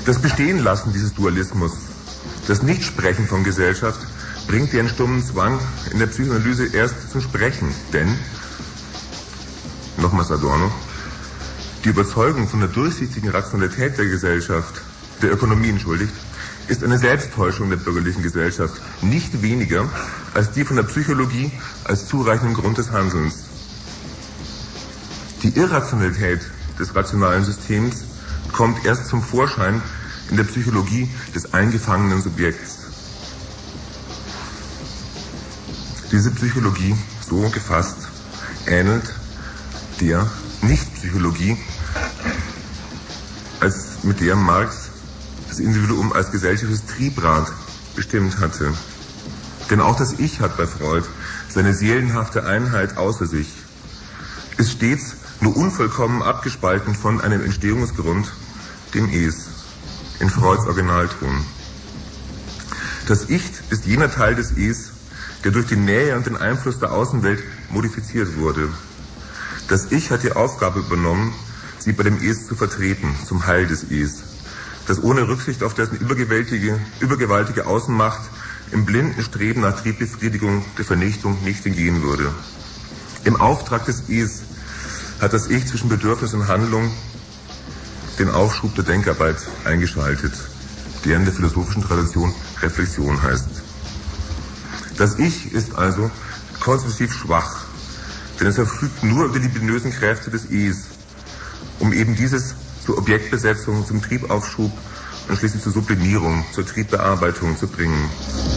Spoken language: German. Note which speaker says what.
Speaker 1: Das Bestehenlassen dieses Dualismus, das Nichtsprechen von Gesellschaft, bringt den stummen Zwang in der Psychoanalyse erst zum Sprechen. Denn, nochmals Adorno, die Überzeugung von der durchsichtigen Rationalität der Gesellschaft, der Ökonomie entschuldigt, ist eine Selbsttäuschung der bürgerlichen Gesellschaft, nicht weniger als die von der Psychologie als zureichenden Grund des Handelns. Die Irrationalität des rationalen Systems kommt erst zum Vorschein in der Psychologie des eingefangenen Subjekts. Diese Psychologie, so gefasst, ähnelt der Nicht-Psychologie, mit der Marx das Individuum als gesellschaftliches Triebrad bestimmt hatte. Denn auch das Ich hat bei Freud seine seelenhafte Einheit außer sich, ist stets nur unvollkommen abgespalten von einem Entstehungsgrund, dem Es, in Freuds Originalton. Das Ich ist jener Teil des Es, der durch die Nähe und den Einfluss der Außenwelt modifiziert wurde. Das Ich hat die Aufgabe übernommen, sie bei dem Es zu vertreten, zum Heil des Es, das ohne Rücksicht auf dessen übergewaltige Außenmacht im blinden Streben nach Triebbefriedigung der Vernichtung nicht entgehen würde. Im Auftrag des Es hat das Ich zwischen Bedürfnis und Handlung den Aufschub der Denkarbeit eingeschaltet, der in der philosophischen Tradition Reflexion heißt. Das Ich ist also konstitutiv schwach, denn es verfügt nur über die binösen Kräfte des Es, um eben dieses zur Objektbesetzung, zum Triebaufschub und schließlich zur Sublimierung, zur Triebbearbeitung zu bringen.